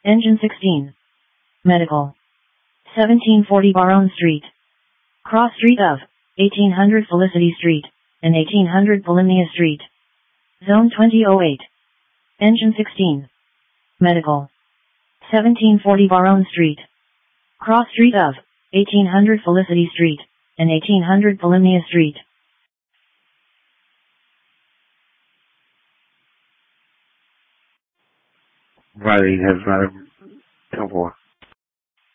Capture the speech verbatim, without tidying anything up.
Engine sixteen. Medical. seventeen forty Baronne Street. Cross Street of eighteen hundred Felicity Street and eighteen hundred Polymnia Street. Zone twenty oh eight. Engine sixteen. Medical. seventeen forty Baronne Street. Cross Street of eighteen hundred Felicity Street and eighteen hundred Polymnia Street. Riley has not come for.